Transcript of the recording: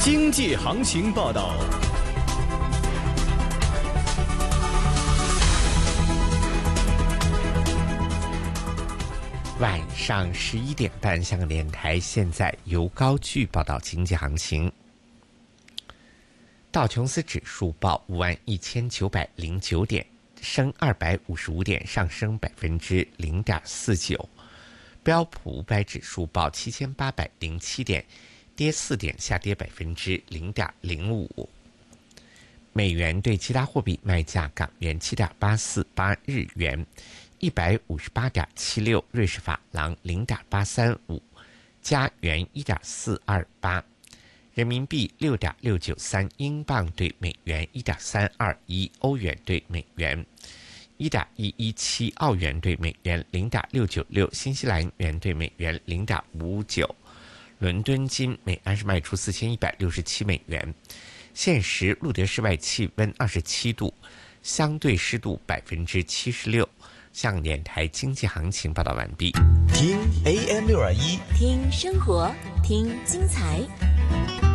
经济行情报道。 晚上11点半，香港电台现在由高炬报道经济行情。道琼斯指数报51909点，升255点，上升0.49%。标普500指数报7807点，跌4点，下跌0.05%。美元对其他货币卖价：港元7.848，日元158.76，瑞士法郎0.835，加元1.428，人民币6.693，英镑对美元1.321，欧元对美元1.117，澳元对美元0.696，新西兰元对美元0.559。伦敦金每安士卖出4167美元。现时录得室外气温27度，相对湿度76%。香港电台经济行情报道完毕。 听 AM621， 听生活，听精彩。